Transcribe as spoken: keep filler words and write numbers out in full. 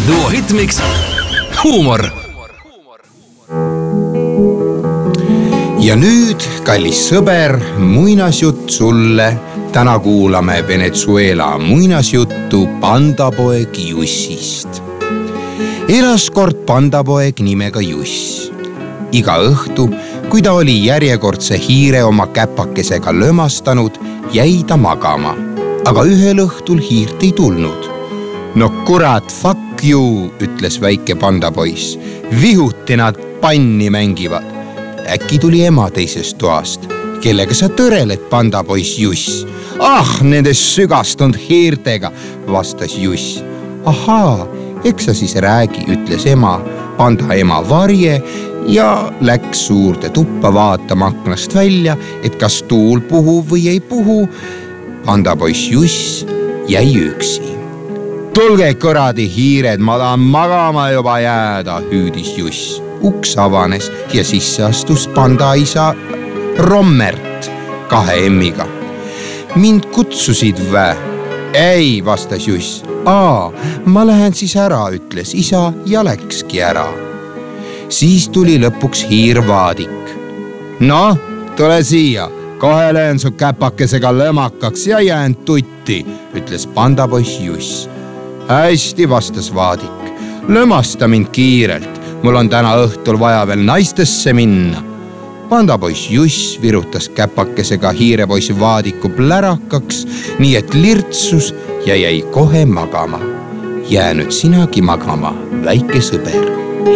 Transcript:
Duo Hitmix huumor. Ja nüüd, kallis sõber, muinasjutt sulle. Täna kuulame Venezuela muinasjuttu pandapoeg Jussist. Elas kord pandapoeg nimega Juss. Iga õhtu, kui ta oli järjekordse hiire oma käpakesega lömastanud, jäi ta magama. Aga ühel õhtul hiirt ei tulnud. No kurat, fuck you, ütles väike pandapoiss. Vihuti nad panni mängivad. Äkki tuli ema teisest toast. Kellega sa tõreled, pandapoiss Juss? Ah, nendes sügastunud hiirtega, vastas Juss. Ahaa, eks sa siis räägi, ütles ema, panda ema varje ja läks suurde tuppa vaatama aknast välja, et kas tuul puhub või ei puhu. Pandapoiss Juss jäi üksi. Tulge kõradi hiired, ma tahan magama juba jääda, hüüdis Juss. Uks avanes ja sisse astus pandaisa Rommert kahe emmiga. Mind kutsusid vä? Ei, vastas Juss. Aa, ma lähen siis ära, ütles isa ja läkski ära. Siis tuli lõpuks hiir Vaadik. No, tule siia, kohe löön su käpakesega lõmakaks ja jään tutti, ütles pandapoiss Juss. Hästi, vastas Vaadik. Lõmasta mind kiirelt, mul on täna õhtul vaja veel naistesse minna. Pandapoiss Juss virutas käpakesega hiirepoiss Vaadiku plärakaks, nii et lirtsus ja jäi kohe magama. Jää nüüd sinagi magama, väike sõber.